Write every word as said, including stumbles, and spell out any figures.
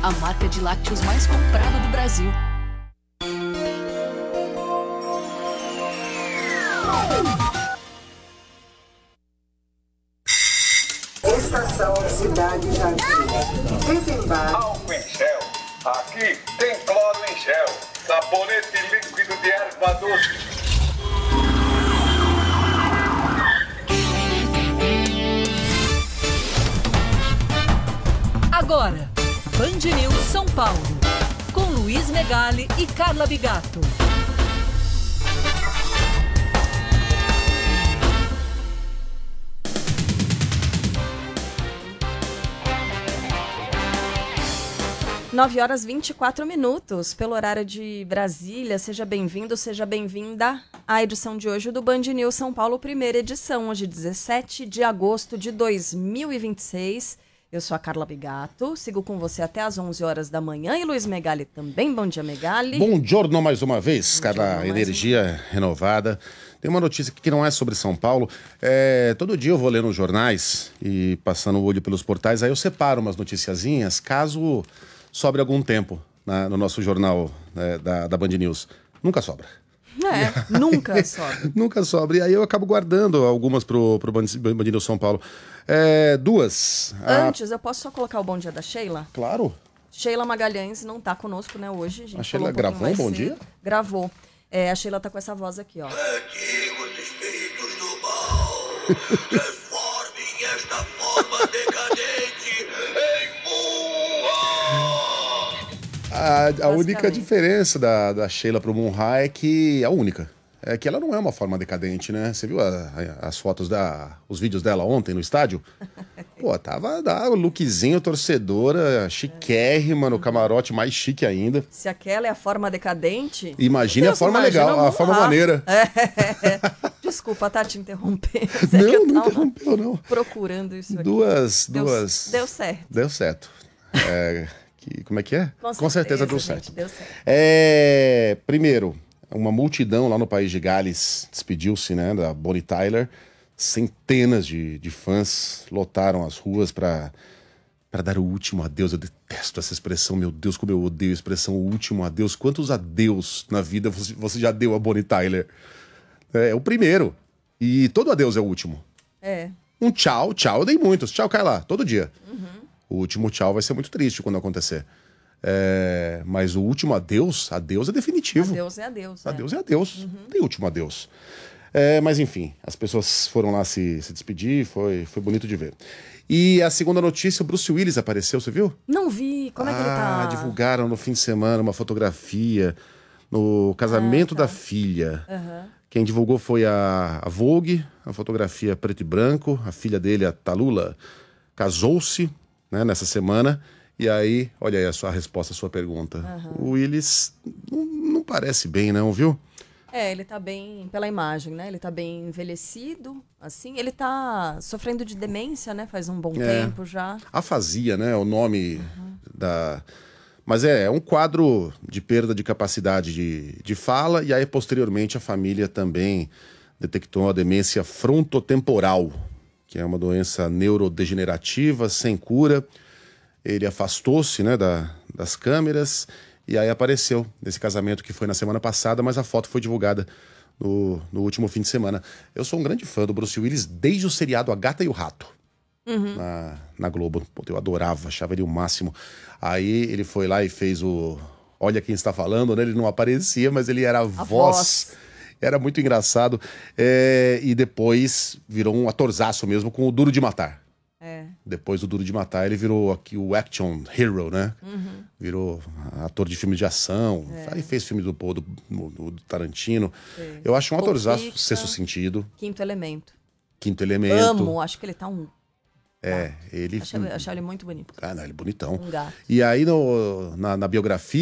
a marca de lácteos mais comprada do Brasil. Estação Cidade Jardim. Desembarque. Álcool em gel. Aqui tem cloro em gel. Sabonete líquido de erva doce. Agora, Band News São Paulo, com Luiz Megali e Carla Bigato. nove horas e vinte e quatro minutos, pelo horário de Brasília. Seja bem-vindo, seja bem-vinda à edição de hoje do Band News São Paulo, primeira edição, hoje dezessete de agosto de dois mil e vinte e seis. Eu sou a Carla Bigato, sigo com você até às onze horas da manhã e Luiz Megali também. Bom dia, Megali. Bom giorno mais uma vez, Bom cada giorno, energia mais uma... renovada. Tem uma notícia aqui que não é sobre São Paulo. É, todo dia eu vou ler nos jornais e passando o olho pelos portais, aí eu separo umas noticiazinhas, caso sobre algum tempo na, no nosso jornal, né, da, da Band News. Nunca sobra. É, nunca sobra. Nunca sobra. E aí eu acabo guardando algumas pro, pro Band, Band News São Paulo. É, duas. Antes, a... eu posso só colocar o bom dia da Sheila? Claro. Sheila Magalhães não tá conosco, né, hoje. A, gente a Sheila um gravou um bom cedo. dia? Gravou. É, a Sheila tá com essa voz aqui, ó. Antigos espíritos do mal, transformem esta forma decadente em A, a única diferença da, da Sheila pro Munha é que... A única. É que ela não é uma forma decadente, né? Você viu a, a, as fotos, da, os vídeos dela ontem no estádio? Pô, tava da lookzinho, torcedora, chiquérrima, no camarote, mais chique ainda. Se aquela é a forma decadente... Imagine a forma imagina legal, a forma maneira. É, é, é. Desculpa, tá te interrompendo. Não, é não interrompeu, não. Procurando isso aqui. Duas, deu, duas... Deu certo. Deu certo. É... Que, como é que é? Com, Com certeza, certeza deu, gente, certo. deu certo. É, primeiro, uma multidão lá no país de Gales despediu-se, né, da Bonnie Tyler. Centenas de, de fãs lotaram as ruas para para dar o último adeus. Eu detesto essa expressão, meu Deus, como eu odeio a expressão o último adeus. Quantos adeus na vida você, você já deu a Bonnie Tyler? É, é o primeiro. E todo adeus é o último. É. Um tchau, tchau, eu dei muitos. Tchau, Carla, todo dia. Uhum. O último tchau vai ser muito triste quando acontecer. É, mas o último adeus, adeus é definitivo. Adeus é adeus. Adeus é, é adeus. Uhum. Tem último adeus. É, mas enfim, as pessoas foram lá se, se despedir, foi, foi bonito de ver. E a segunda notícia, o Bruce Willis apareceu, você viu? Não vi, como é que ah, ele tá? Divulgaram no fim de semana uma fotografia no casamento ah, tá. da filha. Uhum. Quem divulgou foi a, a Vogue, a fotografia preto e branco. A filha dele, a Tallulah, casou-se, né, nessa semana. E aí, olha aí a sua a resposta à sua pergunta. Uhum. O Willis não, não parece bem, não, viu? É, ele tá bem, pela imagem, né? Ele tá bem envelhecido, assim. Ele tá sofrendo de demência, né? Faz um bom é. tempo já. Afasia, né? O nome uhum. da... Mas é, é um quadro de perda de capacidade de, de fala. E aí, posteriormente, a família também detectou a demência frontotemporal, que é uma doença neurodegenerativa, sem cura. Ele afastou-se, né, da, das câmeras e aí apareceu nesse casamento que foi na semana passada, mas a foto foi divulgada no, no último fim de semana. Eu sou um grande fã do Bruce Willis desde o seriado A Gata e o Rato, uhum. na, na Globo. Eu adorava, achava ele o máximo. Aí ele foi lá e fez o... Olha quem está falando, né? Ele não aparecia, mas ele era a, a voz... voz. Era muito engraçado. É, e depois virou um atorzaço mesmo com o Duro de Matar. É. Depois do Duro de Matar, ele virou aqui o action hero, né? Uhum. Virou ator de filmes de ação. É. Aí fez filme do, do, do, do Tarantino. É. Eu acho um atorzaço, Sexto Sentido. Quinto Elemento. Quinto Elemento. Amo, acho que ele tá um... É, ele... Acho, acho ele muito bonito. Ah, não, ele é bonitão. Um gato. E aí, no, na, na biografia,